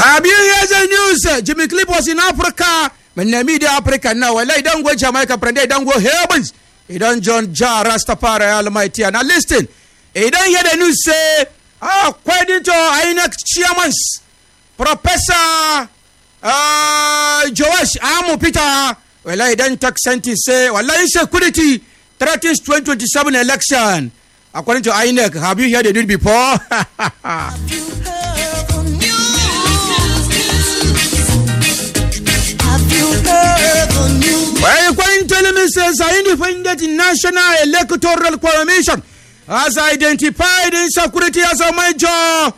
Have you heard the news? Jimmy Cliff was in Africa. When media Africa now, well, I don't go Jamaica, I don't go heavens. He don't John Jah Rastafari Almighty. Now listen, he don't hear the news say, according to INEC chairman's Professor Joash Amo Peter, well, I don't take sentence say, well, insecurity threatens 2027 election. According to INEC, have you heard the news before? Well, according to me, says independent national electoral commission has identified insecurity as a major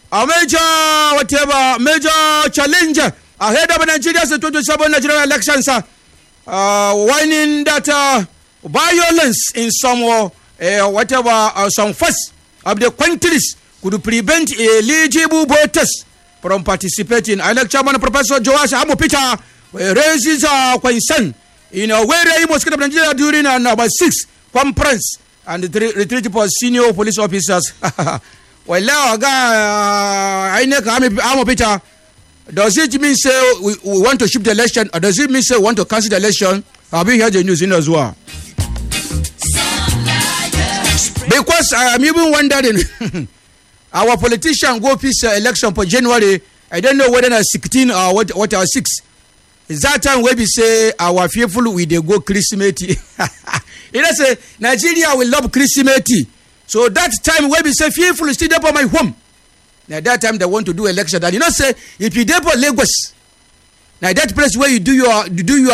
challenge ahead of Nigeria's 2027 Nigerian elections. Warning that violence in some some first of the countries could prevent eligible voters from participating. INEC Chairman Professor Joash Amo Peter raises concern in a way he was Nigeria during number 6 conference and the retreat for senior police officers. Well, now, INEC Amo Peter, does it mean say we want to shift the election, or does it mean say we want to cancel the election? Have you heard the news in as well? Because I am even wondering, our politician go peace election for January. I don't know whether it's 16 or what are 6. Is that time where we say our fearful we they go Christmas? You know, say Nigeria will love Christmas. So that time where we say fearful is still there for my home. Now that time they want to do election. And you know, say if you there for Lagos, now that place where you do your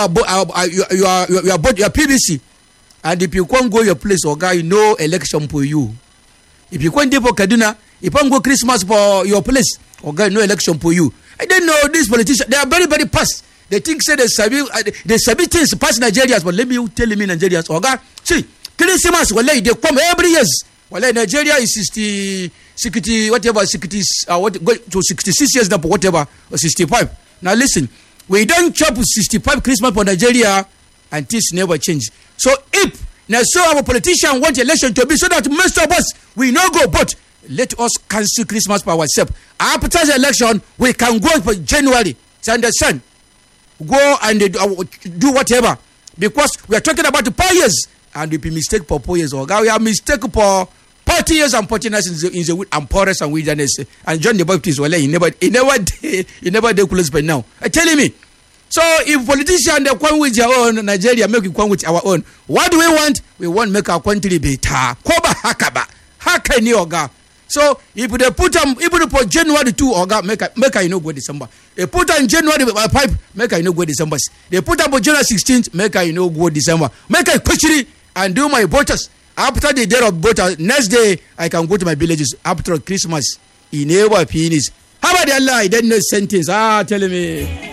PVC, and if you can't go your place, or guy, no election for you. If you can't there for Kaduna, if you can't go Christmas for your place, or guy, no election for you. I don't know these politicians. They are very, very past. They think say they sabi things past Nigerians, but let me tell me Nigerians. Oga, see, Christmas, well, they come every years. Well, Nigeria is 60, whatever, 60, go to 66 years now, whatever, or 65. Now listen, we don't chop 65 Christmas for Nigeria, and things never change. So if now so our politicians want election to be so that most of us we no go, but let us cancel Christmas for ourselves. After the election, we can go for January. You understand? Go and do whatever, because we are talking about 4 years, and we be mistake for 4 years. Or we are mistake for 40 years and 40 years in the and forest and wilderness. And John the Baptist, well, he never did close by now. Telling me. So if politicians they come with their own Nigeria, make it come with our own. What do we want? We want make our country better. Koba hakaba, hakani oga. So if they put them even for January 2, oga make I no go December. They put on January 5, make I no go December. They put up for January 16th, make I no go December. Make I quickly and do my voters. After the day of voters, next day I can go to my villages after Christmas. He never finished. How about the Allah? I didn't know sentence. Telling me.